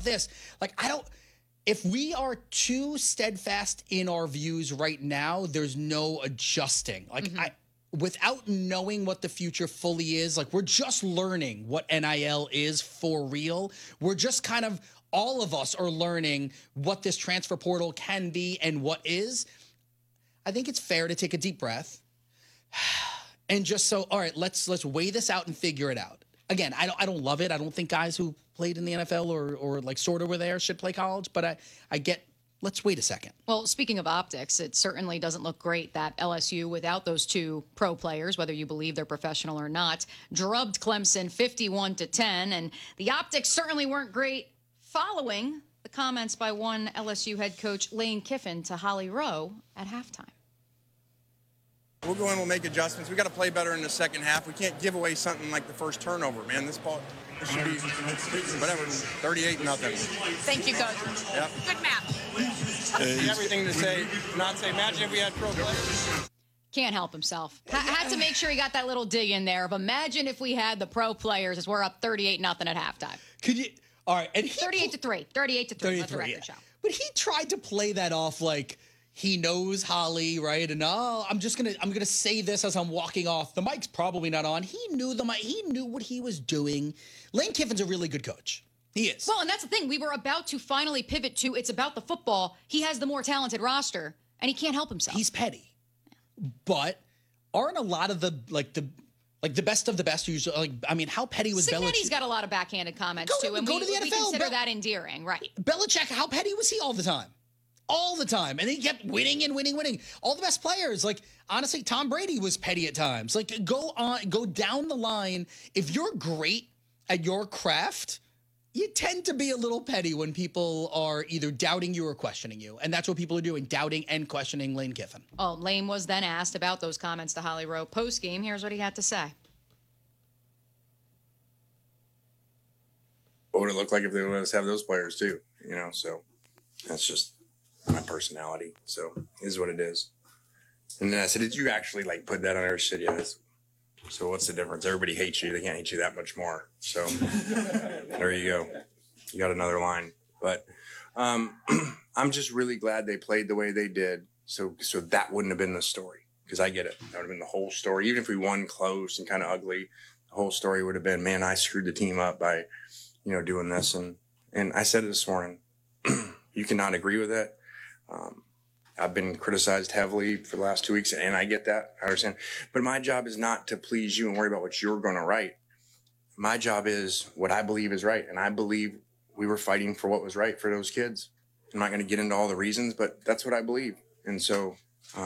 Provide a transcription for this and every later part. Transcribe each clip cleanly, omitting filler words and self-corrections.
this. Like, if we are too steadfast in our views right now, there's no adjusting. Like, without knowing what the future fully is, like, we're just learning what NIL is for real. We're just kind of, all of us are learning what this transfer portal can be and what is. I think it's fair to take a deep breath and just all right, let's weigh this out and figure it out. Again, I don't love it. I don't think guys who played in the NFL or like sort of were there should play college, but I get, let's wait a second. Well, speaking of optics, it certainly doesn't look great that LSU, without those two pro players, whether you believe they're professional or not, drubbed Clemson 51-10, and the optics certainly weren't great following the comments by one LSU head coach, Lane Kiffin, to Holly Rowe at halftime. We'll go in, we'll make adjustments. We got to play better in the second half. We can't give away something like the first turnover, man. This should be, whatever, 38-0. Thank you, Coach. Yep. Good match. Everything to say, not say, imagine if we had pro players. Can't help himself. Had to make sure he got that little dig in there of imagine if we had the pro players as we're up 38-0 at halftime. Could you? All right. And 38-3. 38-3. That's a record show. But he tried to play that off like he knows Holly, right? And I'm gonna say this as I'm walking off. The mic's probably not on. He knew the mic. He knew what he was doing. Lane Kiffin's a really good coach. He is. Well, and that's the thing. We were about to finally pivot to it's about the football. He has the more talented roster, and he can't help himself. He's petty. But aren't a lot of the best of the best usually, like, I mean, how petty was Belichick? He's got a lot of backhanded comments too, and go to the NFL. We consider that endearing, right? Belichick, how petty was he all the time? All the time. And he kept winning and winning. All the best players, like, honestly, Tom Brady was petty at times. Like, go down the line. If you're great at your craft, you tend to be a little petty when people are either doubting you or questioning you. And that's what people are doing, doubting and questioning Lane Kiffin. Oh, Lane was then asked about those comments to Holly Rowe post-game. Here's what he had to say. What would it look like if they let us have those players too? You know, so that's just my personality. So it is what it is. And then I said, did you actually like put that on there? She said, yes. So what's the difference? Everybody hates you. They can't hate you that much more. So there you go. You got another line. But I'm just really glad they played the way they did. So that wouldn't have been the story, because I get it. That would have been the whole story. Even if we won close and kind of ugly, the whole story would have been, man, I screwed the team up by, doing this. And I said it this morning. You cannot agree with it. I've been criticized heavily for the last 2 weeks, and I get that. I understand. But my job is not to please you and worry about what you're going to write. My job is what I believe is right, and I believe we were fighting for what was right for those kids. I'm not going to get into all the reasons, but that's what I believe. And so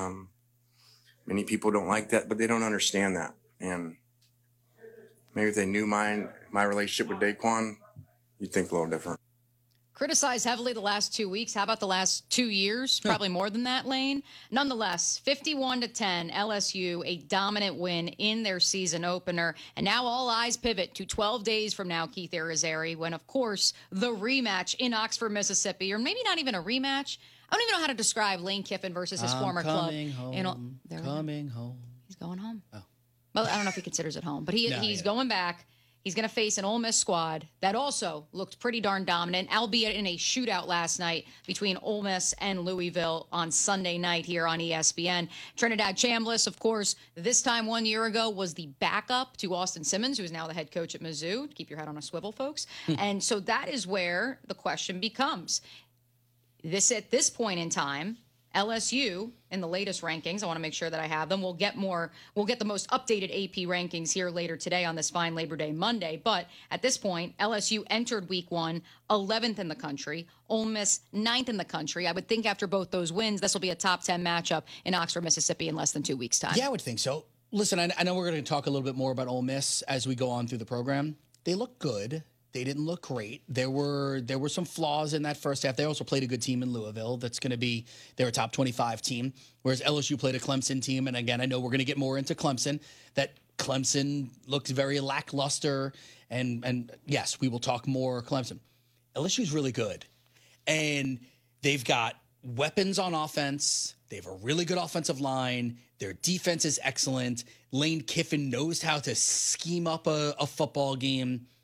many people don't like that, but they don't understand that. And maybe if they knew my relationship with Daquan, you'd think a little different. Criticized heavily the last 2 weeks. How about the last 2 years? Probably more than that, Lane. Nonetheless, 51-10, LSU, a dominant win in their season opener. And now all eyes pivot to 12 days from now, Keith Irizarry, when, of course, the rematch in Oxford, Mississippi, or maybe not even a rematch. I don't even know how to describe Lane Kiffin versus his former club. Coming home. He's going home. Oh. Well, I don't know if he considers it home, but he's going back. He's going to face an Ole Miss squad that also looked pretty darn dominant, albeit in a shootout last night between Ole Miss and Louisville on Sunday night here on ESPN. Trinidad Chambliss, of course, this time 1 year ago was the backup to Austin Simmons, who is now the head coach at Mizzou. Keep your head on a swivel, folks. And so that is where the question becomes. At this point in time, LSU in the latest rankings, I want to make sure that I have them. We'll get the most updated AP rankings here later today on this fine Labor Day Monday. But at this point, LSU entered week 1, 11th in the country. Ole Miss 9th in the country. I would think after both those wins, this will be a top 10 matchup in Oxford, Mississippi in less than 2 weeks' time. Yeah, I would think so. Listen, I know we're going to talk a little bit more about Ole Miss as we go on through the program. They look good. They didn't look great. There were some flaws in that first half. They also played a good team in Louisville. That's going to be their top 25 team, whereas LSU played a Clemson team. And again, I know we're going to get more into Clemson. That Clemson looks very lackluster. And yes, we will talk more Clemson. LSU's really good. And they've got weapons on offense. They have a really good offensive line. Their defense is excellent. Lane Kiffin knows how to scheme up a football game.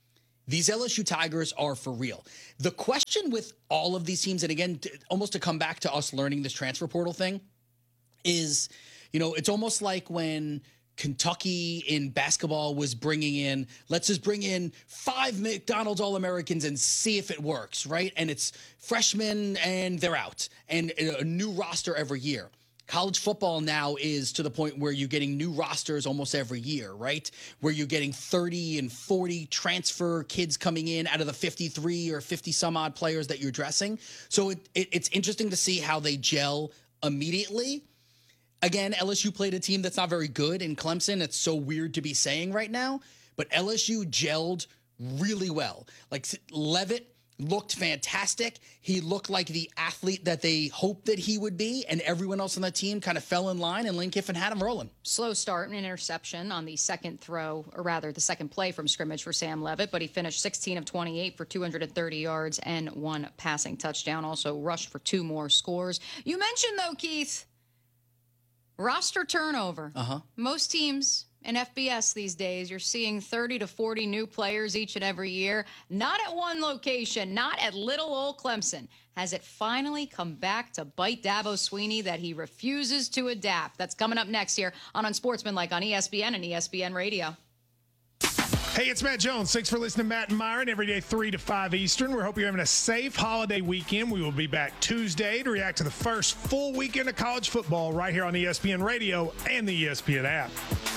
these LSU Tigers are for real. The question with all of these teams, and again, almost to come back to us learning this transfer portal thing, is, it's almost like when Kentucky in basketball was bringing in, let's just bring in 5 McDonald's All-Americans and see if it works, right? And it's freshmen and they're out, and a new roster every year. College football now is to the point where you're getting new rosters almost every year, right? Where you're getting 30 and 40 transfer kids coming in out of the 53 or 50 some odd players that you're dressing. So it's interesting to see how they gel immediately. Again, LSU played a team that's not very good in Clemson. It's so weird to be saying right now, but LSU gelled really well. Like Leavitt looked fantastic. He looked like the athlete that they hoped that he would be, and everyone else on the team kind of fell in line, and Lane Kiffin had him rolling. Slow start and an interception on the second throw, or rather the second play from scrimmage for Sam Leavitt, but he finished 16 of 28 for 230 yards and 1 passing touchdown. Also rushed for 2 more scores. You mentioned, though, Keith, roster turnover. Most teams in FBS these days, you're seeing 30 to 40 new players each and every year. Not at one location, not at little old Clemson. Has it finally come back to bite Dabo Swinney that he refuses to adapt? That's coming up next here on Unsportsmanlike on ESPN and ESPN Radio. Hey, it's Matt Jones. Thanks for listening to Matt and Myron every day 3 to 5 Eastern. We hope you're having a safe holiday weekend. We will be back Tuesday to react to the first full weekend of college football right here on ESPN Radio and the ESPN app.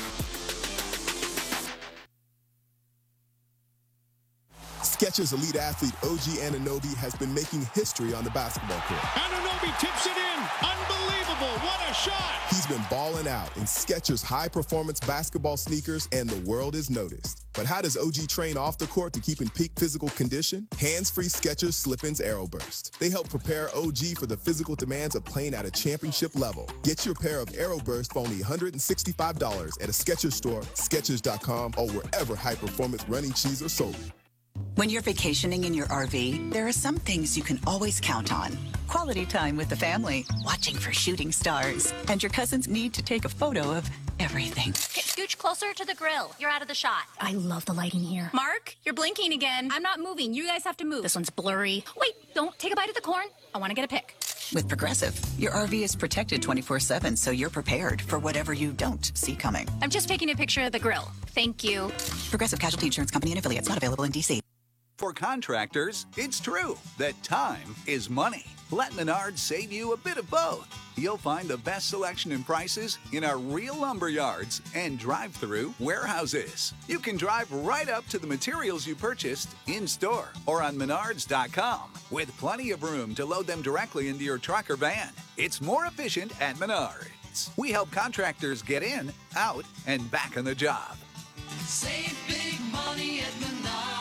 Skechers elite athlete OG Anunoby has been making history on the basketball court. Anunoby tips it in. Unbelievable. What a shot. He's been balling out in Skechers high-performance basketball sneakers, and the world has noticed. But how does OG train off the court to keep in peak physical condition? Hands-free Skechers Slip-ins AeroBurst. They help prepare OG for the physical demands of playing at a championship level. Get your pair of AeroBurst for only $165 at a Skechers store, Skechers.com, or wherever high-performance running shoes are sold. When you're vacationing in your RV, there are some things you can always count on. Quality time with the family, watching for shooting stars, and your cousin's need to take a photo of everything. Scooch closer to the grill. You're out of the shot. I love the lighting here. Mark, you're blinking again. I'm not moving. You guys have to move. This one's blurry. Wait, don't take a bite of the corn. I want to get a pic. With Progressive, your RV is protected 24/7, so you're prepared for whatever you don't see coming. I'm just taking a picture of the grill. Thank you. Progressive Casualty Insurance Company and affiliates, not available in D.C. For contractors, it's true that time is money. Let Menards save you a bit of both. You'll find the best selection and prices in our real lumber yards and drive-through warehouses. You can drive right up to the materials you purchased in-store or on Menards.com with plenty of room to load them directly into your truck or van. It's more efficient at Menards. We help contractors get in, out, and back on the job. Save big money at Menards.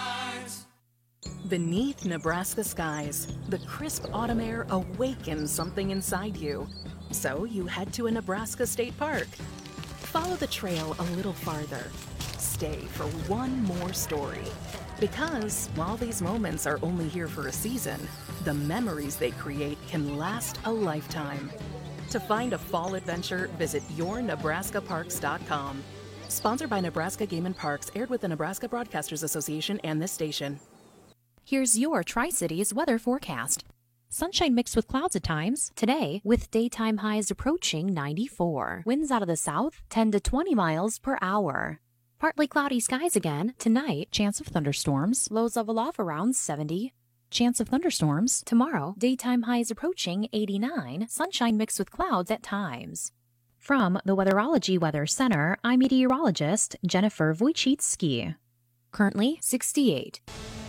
Beneath Nebraska skies, the crisp autumn air awakens something inside you. So you head to a Nebraska state park. Follow the trail a little farther. Stay for one more story. Because while these moments are only here for a season, the memories they create can last a lifetime. To find a fall adventure, visit yournebraskaparks.com. Sponsored by Nebraska Game and Parks, aired with the Nebraska Broadcasters Association and this station. Here's your Tri-Cities weather forecast. Sunshine mixed with clouds at times. Today, with daytime highs approaching 94. Winds out of the south, 10 to 20 miles per hour. Partly cloudy skies again. Tonight, chance of thunderstorms. Lows level off around 70. Chance of thunderstorms. Tomorrow, daytime highs approaching 89. Sunshine mixed with clouds at times. From the Weatherology Weather Center, I'm meteorologist Jennifer Wojcicki. Currently 68.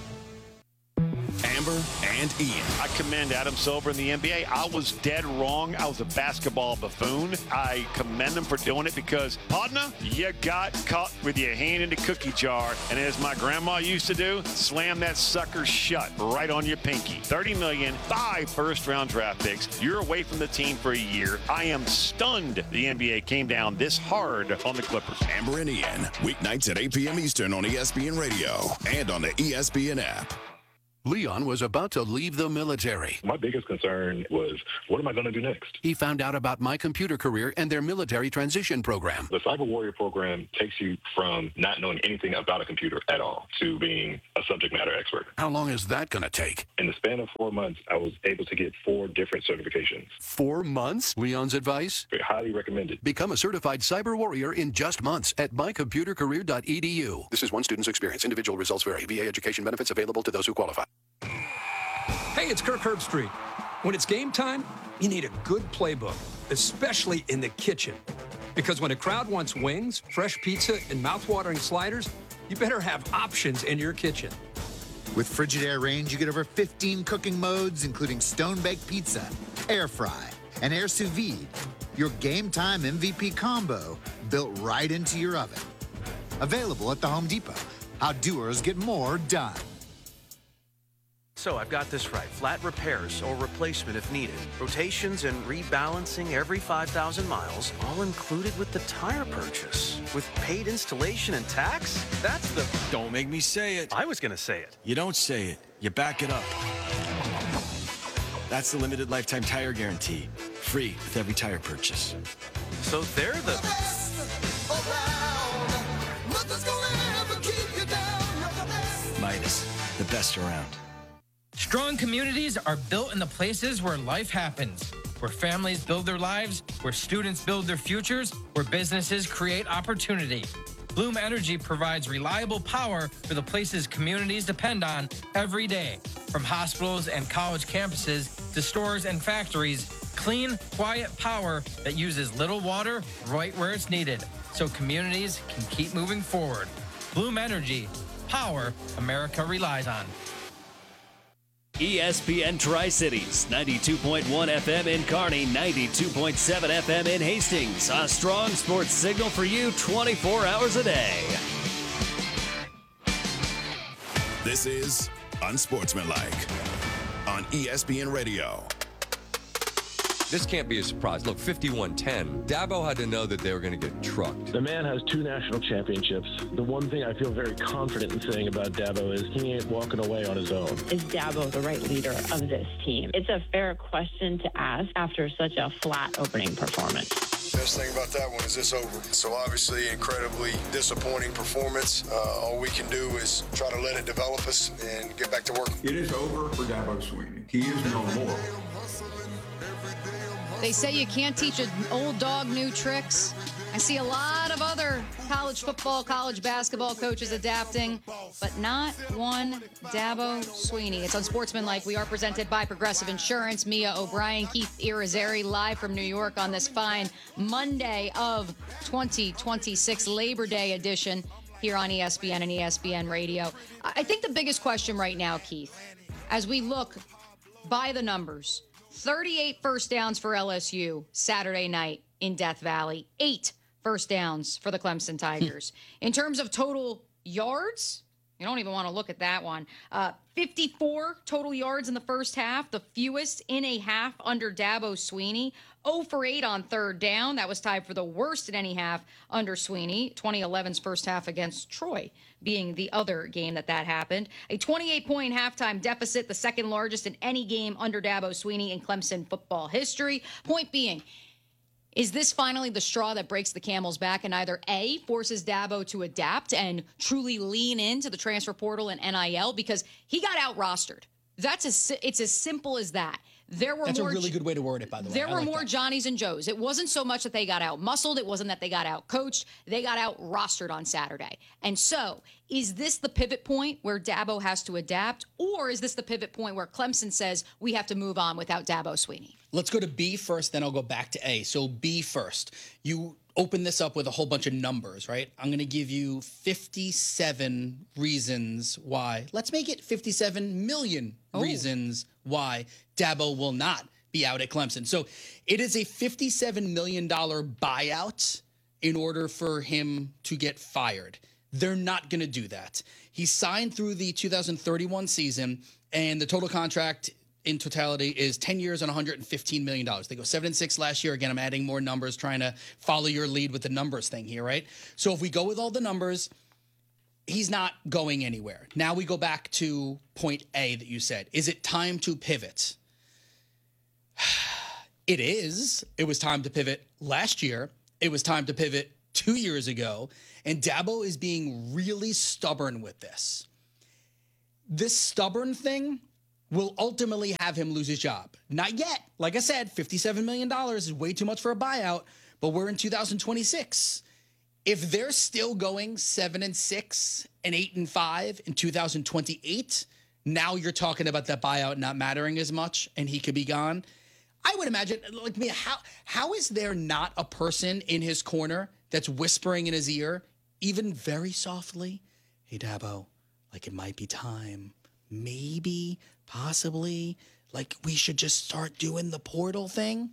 Amber and Ian. I commend Adam Silver in the NBA. I was dead wrong. I was a basketball buffoon. I commend him for doing it because, partner, you got caught with your hand in the cookie jar. And as my grandma used to do, slam that sucker shut right on your pinky. $30 million, 5 first-round draft picks. You're away from the team for a year. I am stunned the NBA came down this hard on the Clippers. Amber and Ian, weeknights at 8 p.m. Eastern on ESPN Radio and on the ESPN app. Leon was about to leave the military. My biggest concern was, what am I going to do next? He found out about My Computer Career and their military transition program. The Cyber Warrior program takes you from not knowing anything about a computer at all to being a subject matter expert. How long is that going to take? In the span of 4 months, I was able to get 4 different certifications. 4 months? Leon's advice? Highly recommended. Become a certified cyber warrior in just months at mycomputercareer.edu. This is one student's experience. Individual results vary. VA education benefits available to those who qualify. Hey, it's Kirk Herbstreit. When it's game time, you need a good playbook, especially in the kitchen. Because when a crowd wants wings, fresh pizza, and mouthwatering sliders, you better have options in your kitchen. With Frigidaire Range, you get over 15 cooking modes, including stone-baked pizza, air fry, and air sous vide. Your game time MVP combo built right into your oven. Available at the Home Depot. How doers get more done. So I've got this right. Flat repairs or replacement if needed. Rotations and rebalancing every 5,000 miles, all included with the tire purchase. With paid installation and tax? That's the... Don't make me say it. I was going to say it. You don't say it. You back it up. That's the limited lifetime tire guarantee. Free with every tire purchase. So they're the... Midas, the best around. Strong communities are built in the places where life happens, where families build their lives, where students build their futures, where businesses create opportunity. Bloom Energy provides reliable power for the places communities depend on every day. From hospitals and college campuses to stores and factories, clean, quiet power that uses little water right where it's needed, so communities can keep moving forward. Bloom Energy, power America relies on. ESPN Tri-Cities, 92.1 FM in Kearney, 92.7 FM in Hastings. A strong sports signal for you 24 hours a day. This is Unsportsmanlike on ESPN Radio. This can't be a surprise. Look, 51-10. Dabo had to know that they were going to get trucked. The man has 2 national championships. The one thing I feel very confident in saying about Dabo is he ain't walking away on his own. Is Dabo the right leader of this team? It's a fair question to ask after such a flat opening performance. Best thing about that one is it's over. So obviously, incredibly disappointing performance. All we can do is try to let it develop us and get back to work. It is over for Dabo Swinney. He is no more. They say you can't teach an old dog new tricks. I see a lot of other college football, college basketball coaches adapting, but not one Dabo Swinney. It's Unsportsmanlike. We are presented by Progressive Insurance. Mia O'Brien, Keith Irizarry, live from New York on this fine Monday of 2026 Labor Day edition here on ESPN and ESPN Radio. I think the biggest question right now, Keith, as we look by the numbers, 38 first downs for LSU Saturday night in Death Valley. 8 first downs for the Clemson Tigers. In terms of total yards, you don't even want to look at that one. 54 total yards in the first half, the fewest in a half under Dabo Swinney. 0 for 8 on third down. That was tied for the worst in any half under Swinney. 2011's first half against Troy being the other game that happened. A 28-point halftime deficit, the second largest in any game under Dabo Swinney in Clemson football history. Point being, is this finally the straw that breaks the camel's back and either A, forces Dabo to adapt and truly lean into the transfer portal and NIL because he got out-rostered? It's as simple as that. That's a really good way to word it, by the way. There were more Johnnies and Joes. It wasn't so much that they got out-muscled. It wasn't that they got out-coached. They got out-rostered on Saturday. And so, is this the pivot point where Dabo has to adapt, or is this the pivot point where Clemson says we have to move on without Dabo Swinney? Let's go to B first, then I'll go back to A. So B first. You open this up with a whole bunch of numbers, right? I'm going to give you 57 reasons why. Let's make it 57 million reasons why Dabo will not be out at Clemson. So it is a $57 million buyout in order for him to get fired. They're not going to do that. He signed through the 2031 season, and the total contract in totality is 10 years and $115 million. They go 7-6 last year. Again, I'm adding more numbers, trying to follow your lead with the numbers thing here, right? So if we go with all the numbers, he's not going anywhere. Now we go back to point A that you said. Is it time to pivot? It is. It was time to pivot last year. It was time to pivot 2 years ago. And Dabo is being really stubborn with this. This stubborn thing will ultimately have him lose his job. Not yet. Like I said, $57 million is way too much for a buyout, but we're in 2026. If they're still going 7-6 and 8-5 in 2028, now you're talking about that buyout not mattering as much and he could be gone. I would imagine, like me, how is there not a person in his corner that's whispering in his ear, even very softly, hey, Dabo, like it might be time, maybe, possibly, like we should just start doing the portal thing?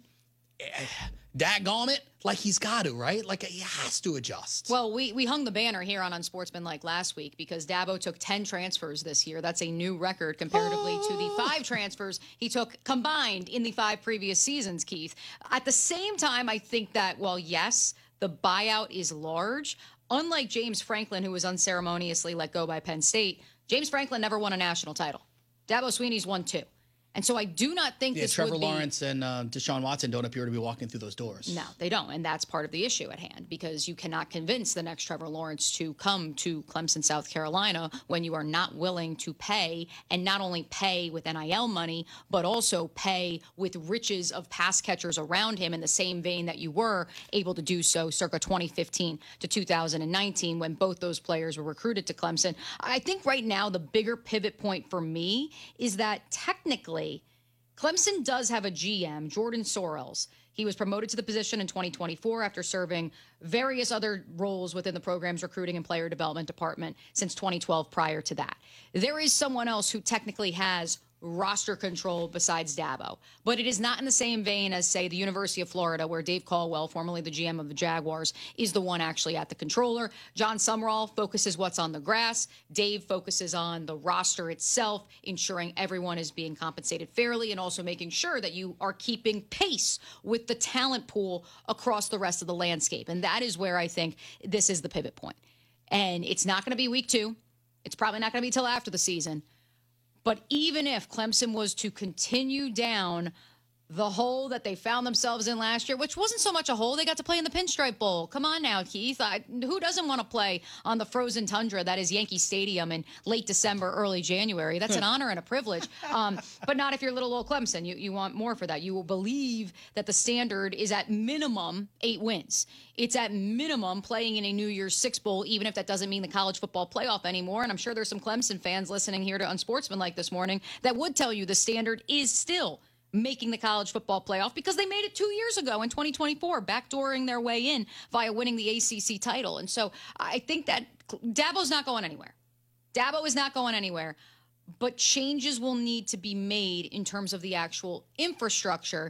Daggone it, like he's got to, right? Like he has to adjust. Well, we hung the banner here on Unsportsmanlike last week because Dabo took 10 transfers this year. That's a new record comparatively to the 5 transfers he took combined in the 5 previous seasons, Keith. At the same time, I think that, well, yes, the buyout is large. Unlike James Franklin, who was unceremoniously let go by Penn State, James Franklin never won a national title. Dabo Swinney's won 2. And so I do not think this Trevor would be... Lawrence and Deshaun Watson don't appear to be walking through those doors. No, they don't. And that's part of the issue at hand because you cannot convince the next Trevor Lawrence to come to Clemson, South Carolina when you are not willing to pay, and not only pay with NIL money, but also pay with riches of pass catchers around him in the same vein that you were able to do so circa 2015 to 2019 when both those players were recruited to Clemson. I think right now the bigger pivot point for me is that technically Clemson does have a GM, Jordan Sorrells. He was promoted to the position in 2024 after serving various other roles within the program's recruiting and player development department since 2012 prior to that. There is someone else who technically has roster control besides Dabo, but it is not in the same vein as, say, the University of Florida, where Dave Caldwell, formerly the GM of the Jaguars, is the one actually at the controller. John Sumrall focuses what's on the grass. Dave focuses on the roster itself, ensuring everyone is being compensated fairly and also making sure that you are keeping pace with the talent pool across the rest of the landscape. And that is where I think this is the pivot point. And it's not going to be week 2. It's probably not going to be till after the season. But even if Clemson was to continue down the hole that they found themselves in last year, which wasn't so much a hole, they got to play in the Pinstripe Bowl. Come on now, Keith. Who doesn't want to play on the frozen tundra that is Yankee Stadium in late December, early January? That's an honor and a privilege. But not if you're little old Clemson. You want more for that. You will believe that the standard is at minimum 8 wins. It's at minimum playing in a New Year's Six Bowl, even if that doesn't mean the college football playoff anymore. And I'm sure there's some Clemson fans listening here to Unsportsmanlike this morning that would tell you the standard is still making the college football playoff because they made it 2 years ago in 2024, backdooring their way in via winning the ACC title. And so I think that Dabo's not going anywhere. Dabo is not going anywhere, but changes will need to be made in terms of the actual infrastructure.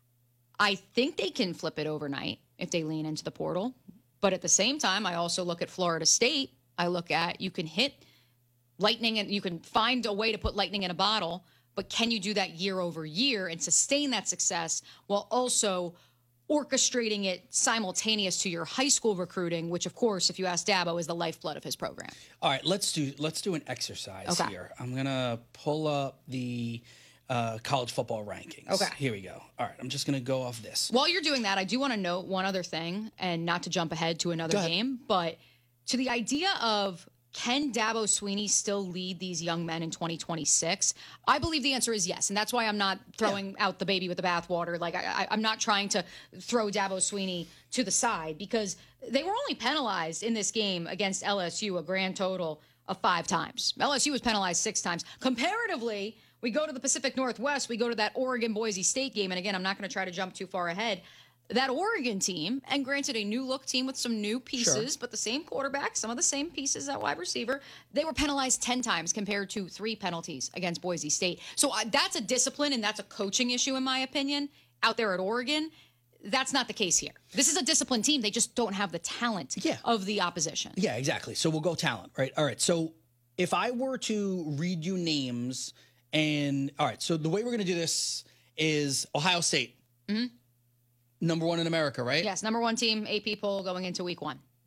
I think they can flip it overnight if they lean into the portal. But at the same time, I also look at Florida State. I look at you can hit lightning and you can find a way to put lightning in a bottle. But can you do that year over year and sustain that success while also orchestrating it simultaneous to your high school recruiting, which, of course, if you ask Dabo, is the lifeblood of his program? All right, let's do an exercise here. I'm going to pull up the college football rankings. Okay. Here we go. All right, I'm just going to go off this. While you're doing that, I do want to note one other thing, and not to jump ahead to another game, but to the idea of can Dabo Swinney still lead these young men in 2026? I believe the answer is yes, and that's why I'm not throwing out the baby with the bathwater. Like I'm not trying to throw Dabo Swinney to the side because they were only penalized in this game against LSU a grand total of 5 times. LSU was penalized 6 times. Comparatively, we go to the Pacific Northwest, we go to that Oregon-Boise State game, and again, I'm not going to try to jump too far ahead. That Oregon team, and granted a new-look team with some new pieces, but the same quarterback, some of the same pieces at wide receiver, they were penalized 10 times compared to 3 penalties against Boise State. So that's a discipline and that's a coaching issue, in my opinion, out there at Oregon. That's not the case here. This is a disciplined team. They just don't have the talent of the opposition. Yeah, exactly. So we'll go talent, right? All right, so if I were to read you names and, all right, so the way we're going to do this is Ohio State. Mm-hmm. Number 1 in America, right? Yes, number 1 team, AP poll going into week 1.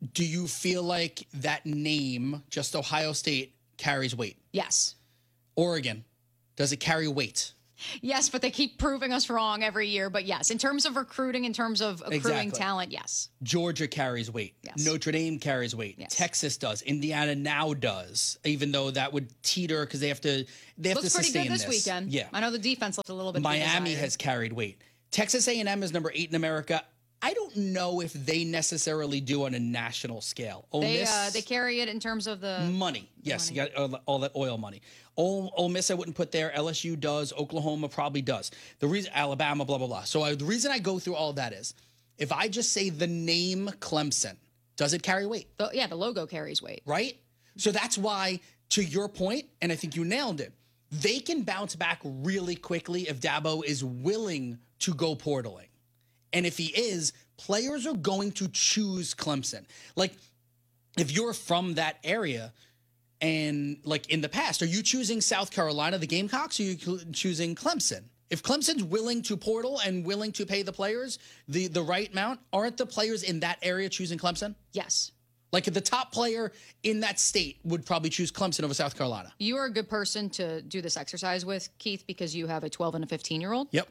Do you feel like that name, just Ohio State, carries weight? Yes. Oregon, does it carry weight? Yes, but they keep proving us wrong every year. But yes, in terms of recruiting, in terms of accruing talent, yes. Georgia carries weight. Yes. Notre Dame carries weight. Yes. Texas does. Indiana now does, even though that would teeter because they have to Looks pretty sustain good this weekend. Yeah. I know the defense looked a little bit. Miami has carried weight. Texas A&M is number 8 in America. I don't know if they necessarily do on a national scale. They carry it in terms of the money. Yes, you got all that oil money. Ole Miss I wouldn't put there. LSU does. Oklahoma probably does. The reason Alabama, blah blah blah. So the reason I go through all that is, if I just say the name Clemson, does it carry weight? The logo carries weight, right? So that's why, to your point, and I think you nailed it, they can bounce back really quickly if Dabo is willing to go portaling. And if he is, players are going to choose Clemson. Like, if you're from that area and, like, in the past, are you choosing South Carolina, the Gamecocks, or are you choosing Clemson? If Clemson's willing to portal and willing to pay the players the right amount, aren't the players in that area choosing Clemson? Yes. Like, the top player in that state would probably choose Clemson over South Carolina. You are a good person to do this exercise with, Keith, because you have a 12 and a 15-year-old. Yep.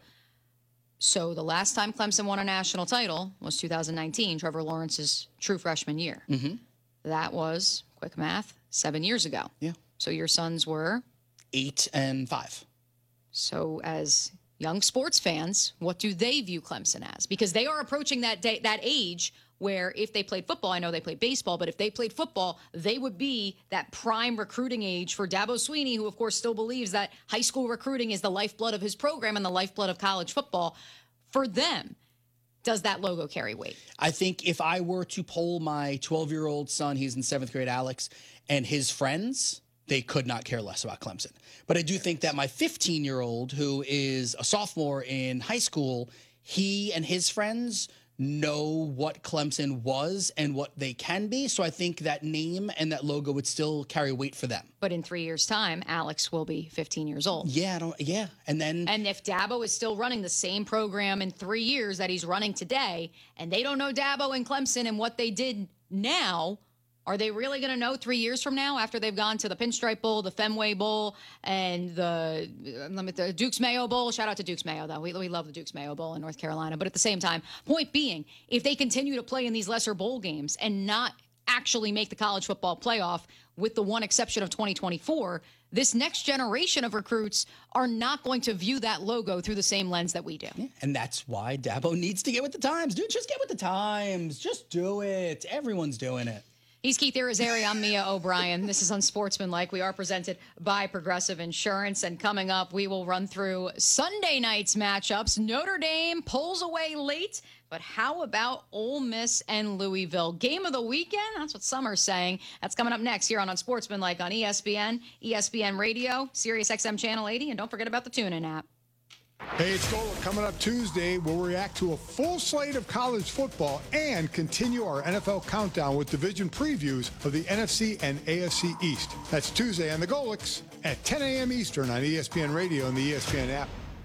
So the last time Clemson won a national title was 2019, Trevor Lawrence's true freshman year. Mm-hmm. That was, quick math, 7 years ago. Yeah. So your sons were? 8 and 5. So as young sports fans, what do they view Clemson as? Because they are approaching that age where if they played football, I know they played baseball, but if they played football, they would be that prime recruiting age for Dabo Swinney, who, of course, still believes that high school recruiting is the lifeblood of his program and the lifeblood of college football. For them, does that logo carry weight? I think if I were to poll my 12-year-old son, he's in 7th grade, Alex, and his friends, they could not care less about Clemson. But I do think that my 15-year-old, who is a sophomore in high school, he and his friends know what Clemson was and what they can be. So I think that name and that logo would still carry weight for them. But in 3 years' time, Alex will be 15 years old. Yeah, and if Dabo is still running the same program in 3 years that he's running today, and they don't know Dabo and Clemson and what they did now, are they really going to know 3 years from now after they've gone to the Pinstripe Bowl, the Fenway Bowl, and the Duke's Mayo Bowl? Shout out to Duke's Mayo, though. We love the Duke's Mayo Bowl in North Carolina. But at the same time, point being, if they continue to play in these lesser bowl games and not actually make the college football playoff, with the one exception of 2024, this next generation of recruits are not going to view that logo through the same lens that we do. Yeah, and that's why Dabo needs to get with the times. Dude, just get with the times. Just do it. Everyone's doing it. He's Keith Irizarry. I'm Mia O'Brien. This is Unsportsmanlike. We are presented by Progressive Insurance. And coming up, we will run through Sunday night's matchups. Notre Dame pulls away late. But how about Ole Miss and Louisville? Game of the weekend? That's what some are saying. That's coming up next here on Unsportsmanlike on ESPN, ESPN Radio, Sirius XM Channel 80. And don't forget about the TuneIn app. Hey, it's Gola. Coming up Tuesday, we'll react to a full slate of college football and continue our NFL countdown with division previews of the NFC and AFC East. That's Tuesday on the Golics at 10 a.m. Eastern on ESPN Radio and the ESPN app.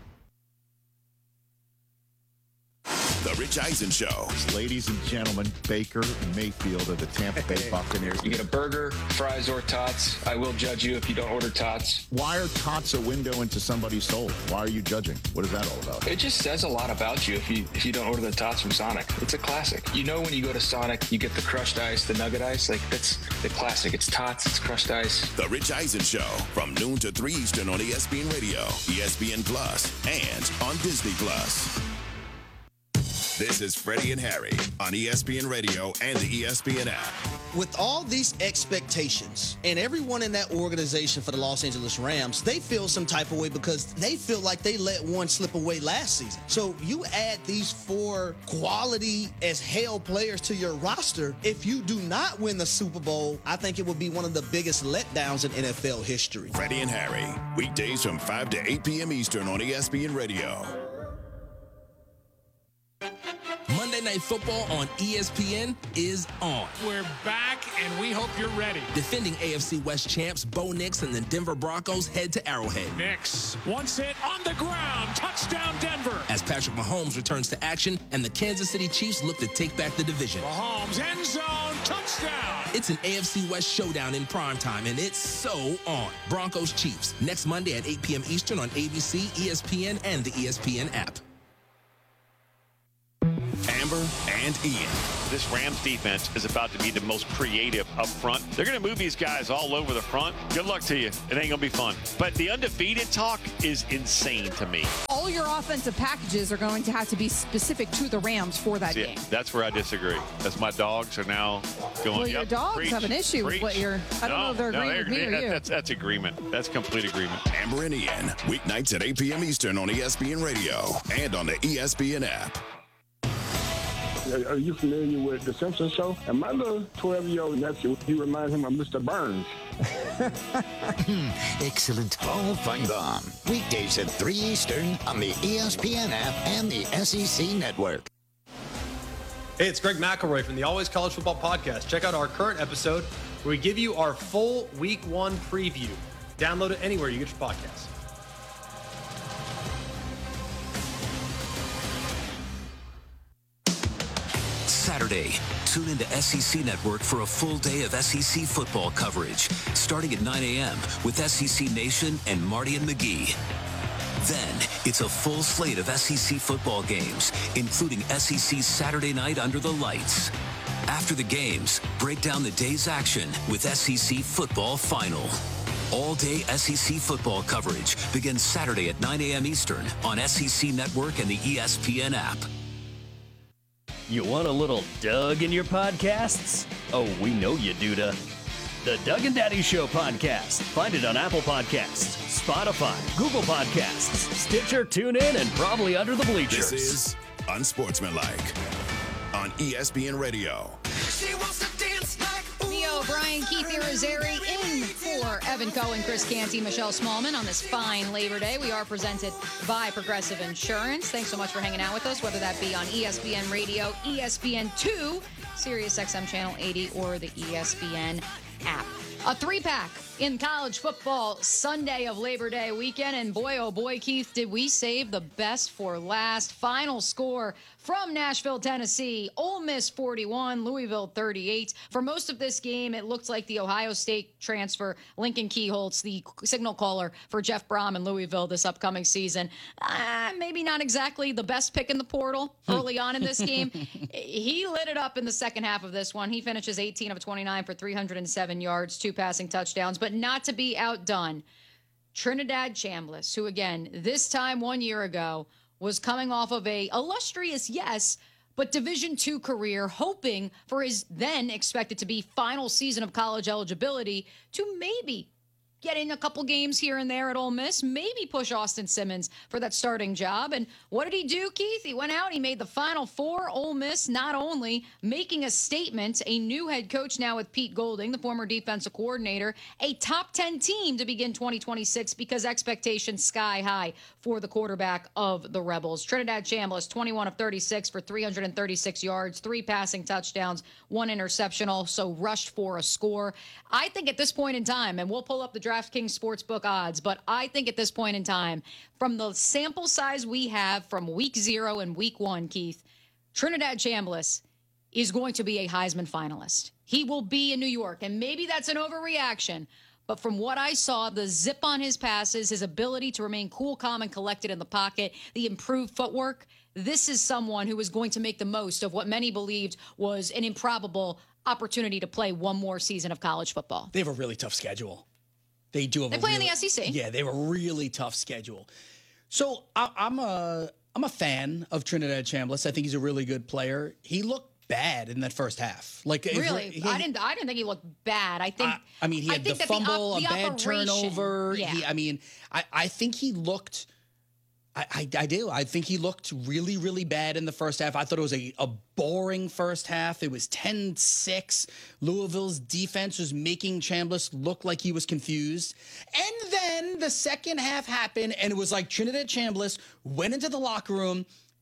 The Rich Eisen Show. Ladies and gentlemen, Baker Mayfield of the Tampa Bay Buccaneers. You get a burger, fries, or tots. I will judge you if you don't order tots. Why are tots a window into somebody's soul? Why are you judging? What is that all about? It just says a lot about you if you don't order the tots from Sonic. It's a classic. You know when you go to Sonic, you get the crushed ice, the nugget ice. Like, that's the classic. It's tots, it's crushed ice. The Rich Eisen Show from noon to 3 Eastern on ESPN Radio, ESPN Plus, and on Disney Plus. This is Freddie and Harry on ESPN Radio and the ESPN app. With all these expectations and everyone in that organization for the Los Angeles Rams, they feel some type of way because they feel like they let one slip away last season. So you add these 4 quality as hell players to your roster. If you do not win the Super Bowl, I think it would be one of the biggest letdowns in NFL history. Freddie and Harry, weekdays from 5 to 8 p.m. Eastern on ESPN Radio. Monday Night Football on ESPN is on. We're back, and we hope you're ready. Defending AFC West champs Bo Nix and the Denver Broncos head to Arrowhead. Nix, once hit on the ground, touchdown Denver. As Patrick Mahomes returns to action and the Kansas City Chiefs look to take back the division. Mahomes, end zone, touchdown. It's an AFC West showdown in primetime, and it's so on. Broncos Chiefs, next Monday at 8 p.m. Eastern on ABC, ESPN, and the ESPN app. Amber and Ian. This Rams defense is about to be the most creative up front. They're going to move these guys all over the front. Good luck to you. It ain't going to be fun. But the undefeated talk is insane to me. All your offensive packages are going to have to be specific to the Rams for that game. That's where I disagree. That's my dogs are now going, well, your dogs have an issue with what you're, I don't know if they're agreeing with me or you. That's agreement. That's complete agreement. Amber and Ian, weeknights at 8 p.m. Eastern on ESPN Radio and on the ESPN app. Are you familiar with The Simpsons Show? And my little 12-year-old nephew, he reminds him of Mr. Burns. Excellent. Paul Feinbaum. Weekdays at 3 Eastern on the ESPN app and the SEC Network. Hey, it's Greg McElroy from the Always College Football Podcast. Check out our current episode where we give you our full Week 1 preview. Download it anywhere you get your podcasts. Saturday, tune into SEC Network for a full day of SEC football coverage, starting at 9 a.m. with SEC Nation and Marty and McGee. Then, it's a full slate of SEC football games, including SEC Saturday Night Under the Lights. After the games, break down the day's action with SEC Football Final. All-day SEC football coverage begins Saturday at 9 a.m. Eastern on SEC Network and the ESPN app. You want a little Doug in your podcasts? Oh, we know you do, da. The Doug and Daddy Show podcast. Find it on Apple Podcasts, Spotify, Google Podcasts, Stitcher, TuneIn, and probably under the bleachers. This is Unsportsmanlike on ESPN Radio. Theo O'Brien, Keith Irizarry in for Evan Cohen, Chris Canty, Michelle Smallman on this fine Labor Day. We are presented by Progressive Insurance. Thanks so much for hanging out with us, whether that be on ESPN Radio, ESPN2, Sirius XM Channel 80, or the ESPN app. A three-pack in college football Sunday of Labor Day weekend. And boy, oh boy, Keith, did we save the best for last. Final score from Nashville, Tennessee. Ole Miss 41, Louisville 38. For most of this game, it looked like the Ohio State transfer, Lincoln Keyholtz, the signal caller for Jeff Brom in Louisville this upcoming season. Maybe not exactly the best pick in the portal early on in this game. He lit it up in the second half of this one. He finishes 18 of 29 for 307 yards, 2 passing touchdowns, but not to be outdone. Trinidad Chambliss, who again, this time 1 year ago, was coming off of a illustrious, yes, but Division II career, hoping for his then expected to be final season of college eligibility to maybe get in a couple games here and there at Ole Miss, maybe push Austin Simmons for that starting job. And what did he do, Keith? He went out, he made the Final Four. Ole Miss not only making a statement, a new head coach now with Pete Golding, the former defensive coordinator, a top 10 team to begin 2026 because expectations sky high for the quarterback of the Rebels. Trinidad Chambliss, 21 of 36 for 336 yards, 3 passing touchdowns, 1 interception, also rushed for a score. I think at this point in time, and we'll pull up the DraftKings Sportsbook odds, but I think at this point in time, from the sample size we have from week 0 and week 1, Keith, Trinidad Chambliss is going to be a Heisman finalist. He will be in New York, and maybe that's an overreaction, but from what I saw, the zip on his passes, his ability to remain cool, calm, and collected in the pocket, the improved footwork, this is someone who is going to make the most of what many believed was an improbable opportunity to play one more season of college football. They have a really tough schedule. They do have They play in the SEC. Yeah, they have a really tough schedule. So I'm a fan of Trinidad Chambliss. I think he's a really good player. He looked bad in that first half. Really? I didn't think he looked bad. I think he had the fumble, a bad turnover. Yeah. I think he looked I do. I think he looked really, really bad in the first half. I thought it was a boring first half. It was 10-6. Louisville's defense was making Chambliss look like he was confused. And then the second half happened, and it was like Trinidad Chambliss went into the locker room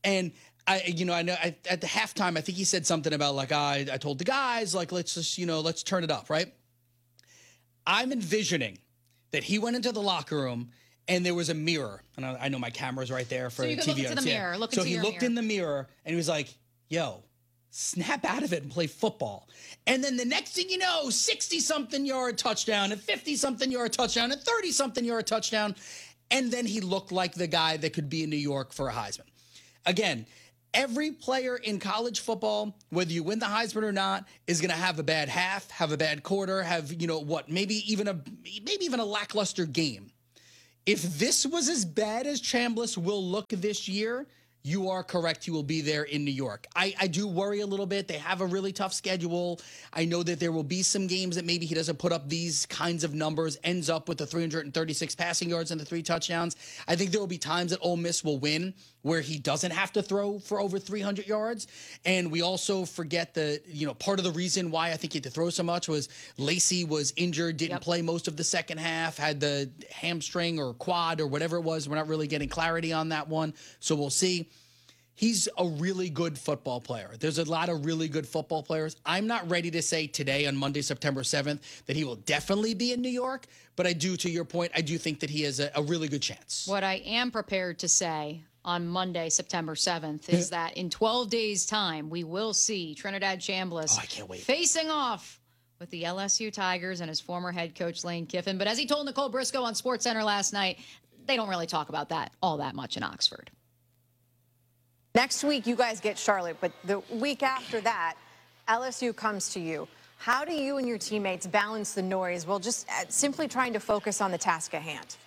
And I know at the halftime, I think he said something about like, I told the guys, like, let's just, let's turn it up, right? I'm envisioning that he went into the locker room and there was a mirror. And I know my camera's right there for so you TV. Look into the mirror. So he looked in the mirror and he was like, yo, snap out of it and play football. And then the next thing you know, 60-something yard touchdown and 50-something yard touchdown and 30-something yard touchdown. And then he looked like the guy that could be in New York for a Heisman. Again, every player in college football, whether you win the Heisman or not, is going to have a bad half, have a bad quarter, have, maybe even a lackluster game. If this was as bad as Chambliss will look this year, you are correct. He will be there in New York. I do worry a little bit. They have a really tough schedule. I know that there will be some games that maybe he doesn't put up these kinds of numbers, ends up with the 336 passing yards and the 3 touchdowns. I think there will be times that Ole Miss will win where he doesn't have to throw for over 300 yards. And we also forget that, part of the reason why I think he had to throw so much was Lacey was injured, didn't play most of the second half, had the hamstring or quad or whatever it was. We're not really getting clarity on that one. So we'll see. He's a really good football player. There's a lot of really good football players. I'm not ready to say today on Monday, September 7th, that he will definitely be in New York. But I do, to your point, I do think that he has a really good chance. What I am prepared to say on Monday, September 7th, is that in 12 days' time, we will see Trinidad Chambliss facing off with the LSU Tigers and his former head coach, Lane Kiffin. But as he told Nicole Briscoe on SportsCenter last night, they don't really talk about that all that much in Oxford. Next week, you guys get Charlotte, but the week after that, LSU comes to you. How do you and your teammates balance the noise while just simply trying to focus on the task at hand?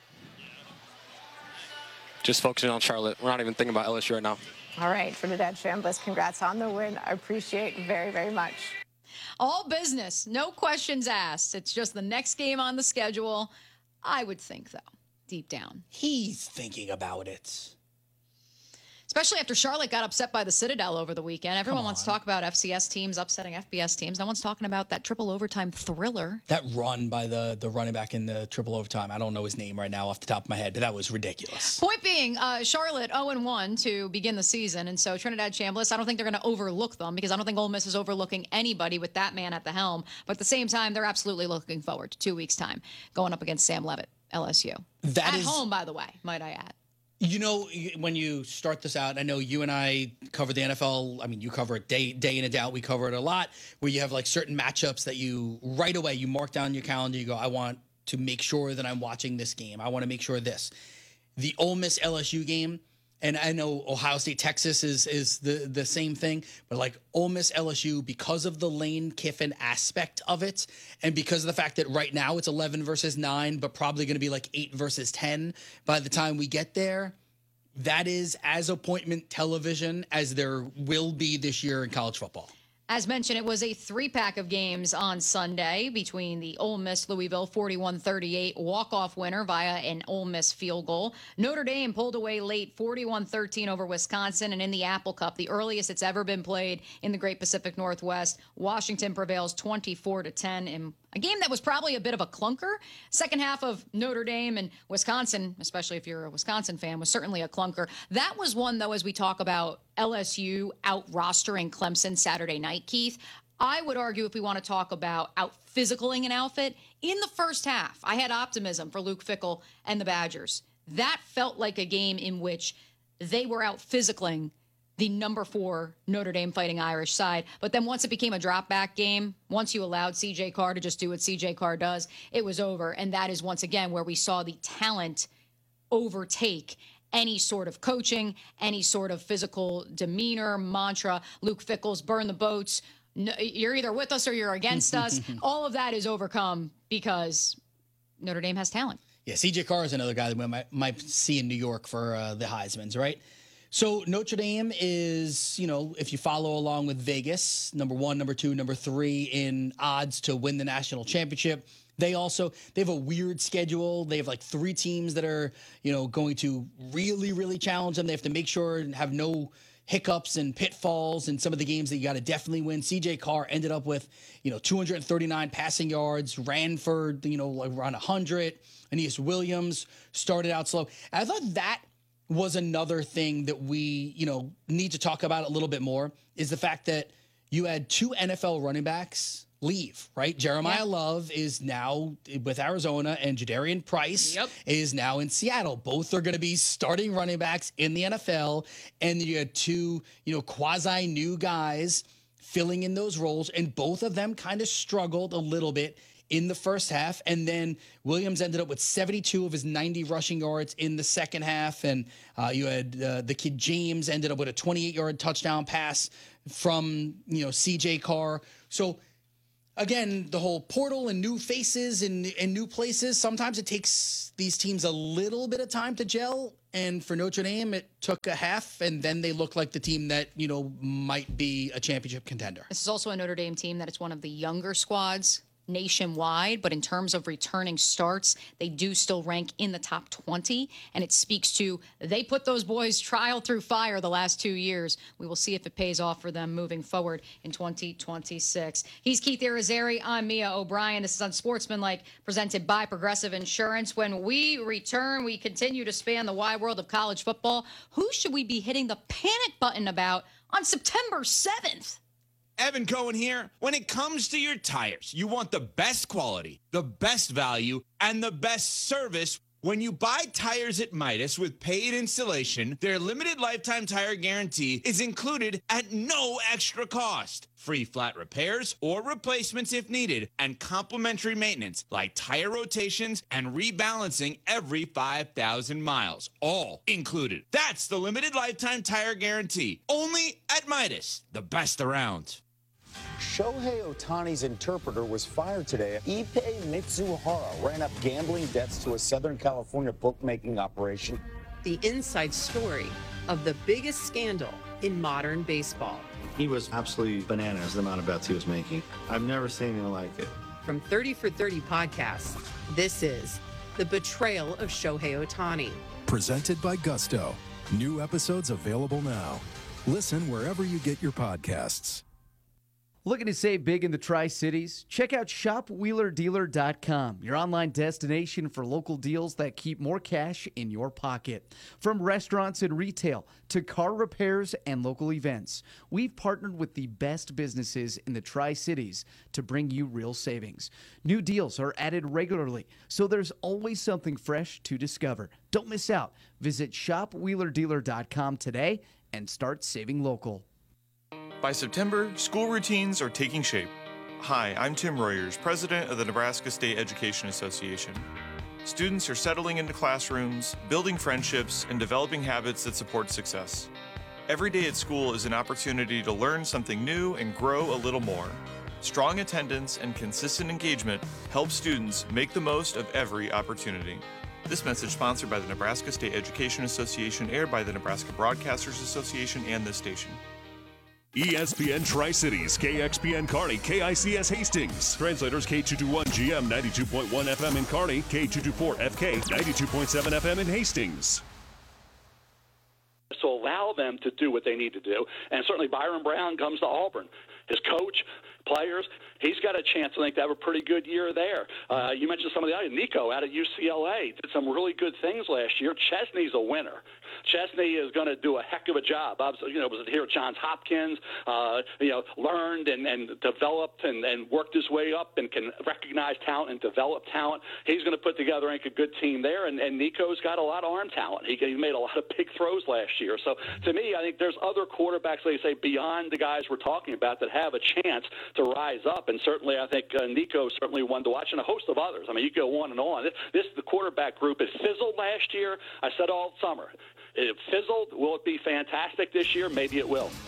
Just focusing on Charlotte. We're not even thinking about LSU right now. All right, Trinidad Chambliss, congrats on the win. I appreciate very, very much. All business, no questions asked. It's just the next game on the schedule. I would think, though, deep down. He's thinking about it. Especially after Charlotte got upset by the Citadel over the weekend. Everyone wants to talk about FCS teams upsetting FBS teams. No one's talking about that triple overtime thriller. That run by the running back in the triple overtime. I don't know his name right now off the top of my head, but that was ridiculous. Point being, Charlotte 0-1 to begin the season. And so Trinidad Chambliss, I don't think they're going to overlook them because I don't think Ole Miss is overlooking anybody with that man at the helm. But at the same time, they're absolutely looking forward to 2 weeks' time going up against Sam Leavitt, LSU. At home, by the way, might I add. When you start this out, I know you and I cover the NFL. I mean, you cover it day in and day out. We cover it a lot where you have like certain matchups that you right away, you mark down your calendar. You go, I want to make sure that I'm watching this game. I want to make sure this. The Ole Miss LSU game, and I know Ohio State, Texas is the same thing, but like Ole Miss LSU, because of the Lane Kiffin aspect of it, and because of the fact that right now it's 11 versus 9, but probably going to be like 8 versus 10 by the time we get there, that is as appointment television as there will be this year in college football. As mentioned, it was a 3-pack of games on Sunday between the Ole Miss-Louisville 41-38 walk-off winner via an Ole Miss field goal. Notre Dame pulled away late 41-13 over Wisconsin, and in the Apple Cup, the earliest it's ever been played in the Great Pacific Northwest, Washington prevails 24-10 in a game that was probably a bit of a clunker. Second half of Notre Dame and Wisconsin, especially if you're a Wisconsin fan, was certainly a clunker. That was one, though, as we talk about LSU out-rostering Clemson Saturday night, Keith. I would argue if we want to talk about out-physicaling an outfit, in the first half, I had optimism for Luke Fickell and the Badgers. That felt like a game in which they were out-physicaling the number 4 Notre Dame Fighting Irish side. But then once it became a drop-back game, once you allowed C.J. Carr to just do what C.J. Carr does, it was over. And that is once again where we saw the talent overtake any sort of coaching, any sort of physical demeanor, mantra. Luke Fickell's burn the boats. No, you're either with us or you're against us. All of that is overcome because Notre Dame has talent. Yeah, C.J. Carr is another guy that we might see in New York for the Heismans, right? So Notre Dame is, if you follow along with Vegas, number 1, number 2, number 3 in odds to win the national championship. They have a weird schedule. They have like 3 teams that are, going to really, really challenge them. They have to make sure and have no hiccups and pitfalls in some of the games that you got to definitely win. C.J. Carr ended up with, 239 passing yards, ran for, around 100. Aeneas Williams started out slow. And I thought that was another thing that we, need to talk about a little bit more, is the fact that you had 2 NFL running backs leave, right? Jeremiah Love is now with Arizona, and Jadarian Price is now in Seattle. Both are going to be starting running backs in the NFL. And you had 2, quasi new guys filling in those roles, and both of them kind of struggled a little bit in the first half. And then Williams ended up with 72 of his 90 rushing yards in the second half. And you had the kid James ended up with a 28-yard touchdown pass from, CJ Carr. So again, the whole portal and new faces and new places, sometimes it takes these teams a little bit of time to gel. And for Notre Dame, it took a half, and then they look like the team that, might be a championship contender. This is also a Notre Dame team that it's one of the younger squads nationwide, but in terms of returning starts, they do still rank in the top 20, and it speaks to they put those boys trial through fire the last 2 years. We will see if it pays off for them moving forward in 2026. He's Keith Irizarry. I'm Mia O'Brien. This is Unsportsmanlike, presented by Progressive Insurance. When we return, we continue to span the wide world of college football. Who should we be hitting the panic button about on September 7th? Evan Cohen here. When it comes to your tires, you want the best quality, the best value, and the best service. When you buy tires at Midas with paid installation, their limited lifetime tire guarantee is included at no extra cost. Free flat repairs or replacements if needed, and complimentary maintenance like tire rotations and rebalancing every 5,000 miles. All included. That's the limited lifetime tire guarantee. Only at Midas, the best around. Shohei Ohtani's interpreter was fired today. Ippei Mitsuhara ran up gambling debts to a Southern California bookmaking operation. The inside story of the biggest scandal in modern baseball. He was absolutely bananas, the amount of bets he was making. I've never seen anything like it. From 30 for 30 podcasts, this is The Betrayal of Shohei Ohtani. Presented by Gusto. New episodes available now. Listen wherever you get your podcasts. Looking to save big in the Tri-Cities? Check out shopwheelerdealer.com, your online destination for local deals that keep more cash in your pocket. From restaurants and retail to car repairs and local events, we've partnered with the best businesses in the Tri-Cities to bring you real savings. New deals are added regularly, so there's always something fresh to discover. Don't miss out. Visit shopwheelerdealer.com today and start saving local. By September, school routines are taking shape. Hi, I'm Tim Royers, president of the Nebraska State Education Association. Students are settling into classrooms, building friendships, and developing habits that support success. Every day at school is an opportunity to learn something new and grow a little more. Strong attendance and consistent engagement help students make the most of every opportunity. This message sponsored by the Nebraska State Education Association, aired by the Nebraska Broadcasters Association and this station. ESPN Tri-Cities, KXPN Kearney, KICS Hastings. Translators K221 GM 92.1 FM in Kearney, K224 FK 92.7 FM in Hastings. So allow them to do what they need to do. And certainly Byron Brown comes to Auburn. His coach, players, he's got a chance, I think, to have a pretty good year there. You mentioned some of the others. Nico out at UCLA did some really good things last year. Chesney's a winner. Chesney is going to do a heck of a job. Was here at Johns Hopkins, learned and developed and worked his way up and can recognize talent and develop talent. He's going to put together, I think, a good team there. And Nico's got a lot of arm talent. He made a lot of big throws last year. So to me, I think there's other quarterbacks, like you say, beyond the guys we're talking about that have a chance to rise up. And certainly, I think Nico's certainly one to watch, and a host of others. I mean, you go on and on. The quarterback group, it fizzled last year. I said all summer. It fizzled. Will it be fantastic this year? Maybe it will.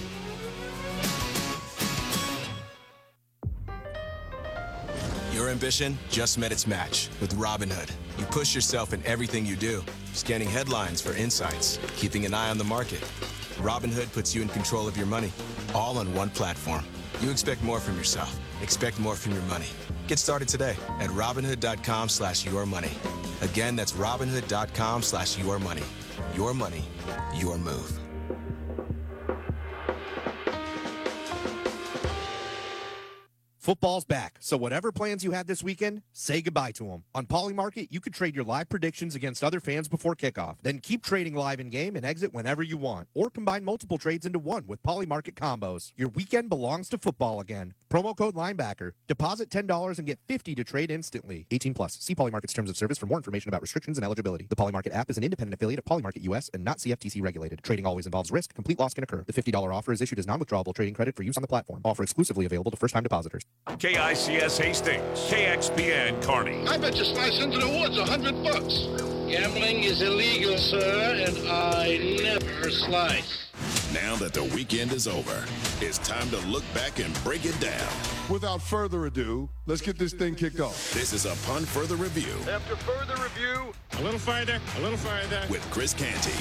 Your ambition just met its match with Robinhood. You push yourself in everything you do, scanning headlines for insights, keeping an eye on the market. Robinhood puts you in control of your money, all on one platform. You expect more from yourself. Expect more from your money. Get started today at Robinhood.com/yourmoney. Again, that's Robinhood.com/yourmoney. Your money, your move. Football's back, so whatever plans you had this weekend, say goodbye to them. On Polymarket, you could trade your live predictions against other fans before kickoff. Then keep trading live in-game and exit whenever you want. Or combine multiple trades into one with Polymarket combos. Your weekend belongs to football again. Promo code Linebacker. Deposit $10 and get $50 to trade instantly. 18 plus. See Polymarket's terms of service for more information about restrictions and eligibility. The Polymarket app is an independent affiliate of Polymarket US and not CFTC regulated. Trading always involves risk. Complete loss can occur. The $50 offer is issued as non-withdrawable trading credit for use on the platform. Offer exclusively available to first-time depositors. KICS Hastings, KXPN Kearney. I bet you slice into the woods $100. Gambling is illegal, sir, and I never slice. Now that the weekend is over, it's time to look back and break it down. Without further ado, let's get this thing kicked off. This is Upon Further Review. After further review, a little further, with Chris Canty.